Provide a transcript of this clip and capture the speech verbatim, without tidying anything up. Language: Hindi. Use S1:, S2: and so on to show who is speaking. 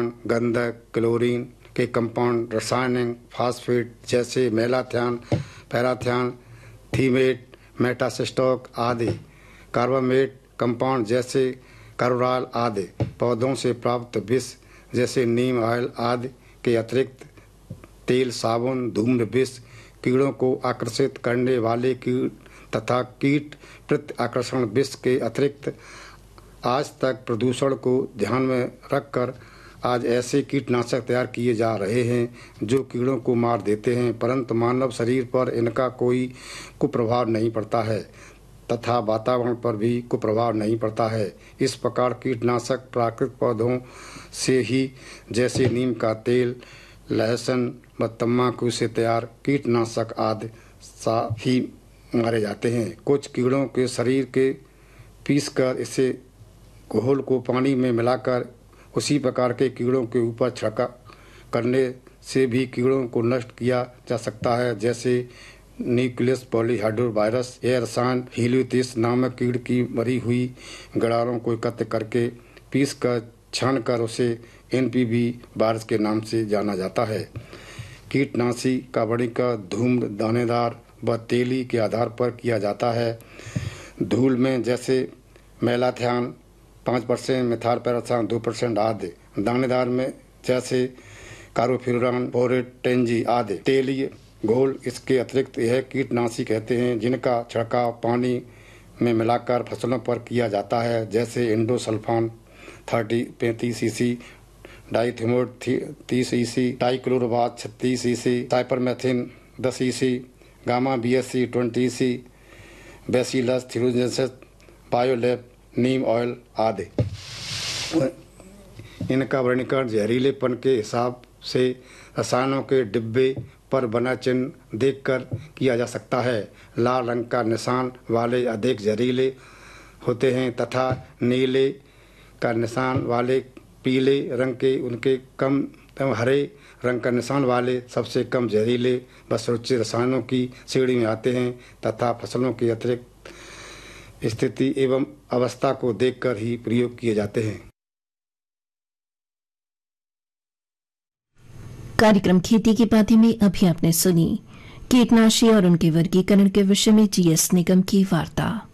S1: बोरान, गंधक, क्लोरीन के कंपाउंड, रासायनिक फास्फेट जैसे मेलाथियान, पैराथियान, थीमेट, मेटासिस्टोक आदि, कार्बामेट कंपाउंड जैसे करोराल आदि, पौधों से प्राप्त विष जैसे नीम ऑयल आदि के अतिरिक्त तेल, साबुन, धूम्र विष, कीड़ों को आकर्षित करने वाले कीट तथा कीट प्रति आकर्षण विष के अतिरिक्त आज तक प्रदूषण को ध्यान में रखकर आज ऐसे कीटनाशक तैयार किए जा रहे हैं जो कीड़ों को मार देते हैं, परंतु मानव शरीर पर इनका कोई कुप्रभाव नहीं पड़ता है तथा वातावरण पर भी कुप्रभाव नहीं पड़ता है। इस प्रकार कीटनाशक प्राकृतिक पौधों से ही जैसे नीम का तेल, लहसुन व तम्बाकू से तैयार कीटनाशक आदि सा ही मारे जाते हैं। कुछ कीड़ों के शरीर के पीसकर इसे घोल को पानी में मिलाकर उसी प्रकार के कीड़ों के ऊपर छिड़काव करने से भी कीड़ों को नष्ट किया जा सकता है, जैसे न्यूक्लियस पॉलीहाइड्रोवायरस। यह रसायन हीलियोथिस नामक कीट की मरी हुई गड़ारों को एकत्र करके पीस कर छान कर उसे एन पी वी वायरस के नाम से जाना जाता है। कीटनाशी का वर्गीकरण धूम्र, दानेदार व तेली के आधार पर किया जाता है। धूल में जैसे मेलाथियान पाँच परसेंट, मिथाइलपैराथ्रान दो परसेंट आदि, दानेदार में जैसे कार्बोफ्यूरान, बोरेट, टेंजी आदि, तेलीय घोल। इसके अतिरिक्त यह कीटनाशी कहते हैं जिनका छिड़काव पानी में मिलाकर फसलों पर किया जाता है, जैसे इंडोसल्फान थर्टी पैंतीस सीसी, डाइथियोमेट तीस ईसी, डाइक्लोरोबास छत्तीस ईसी, साइपरमेथिन दस EC, gamma B S C twenty EC, bacillus थ्यूरोजेंसिस, बायोलैब, नीम ऑयल आदि। इनका वर्गीकरण जहरीलेपन के हिसाब से रसायनों के डिब्बे पर बना चिन्ह देखकर किया जा सकता है। लाल रंग का निशान वाले अधिक जहरीले होते हैं तथा नीले का निशान वाले पीले रंग के उनके कम, हरे रंग का निशान वाले सबसे कम जहरीले व सुरक्षित रसायनों की श्रेणी में आते हैं तथा फसलों की अतिरिक्त स्थिति एवं अवस्था को देखकर ही प्रयोग किए जाते हैं।
S2: कार्यक्रम खेती की पाती में अभी आपने सुनी कीटनाशी और उनके वर्गीकरण के विषय में जी एस निगम की वार्ता।